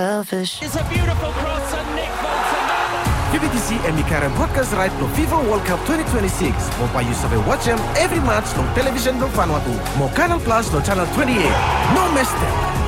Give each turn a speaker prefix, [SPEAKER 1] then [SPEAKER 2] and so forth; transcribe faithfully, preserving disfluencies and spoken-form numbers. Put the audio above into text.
[SPEAKER 1] Selfish.
[SPEAKER 2] It's a beautiful cross and Nick Bolton.
[SPEAKER 3] V B T C emikarang broadcast right pro FIFA World Cup twenty twenty-six. Mau payu sampai watch em every match long television dong Vanuatu. Mau Canal Plus dong channel twenty-eight. No mess them.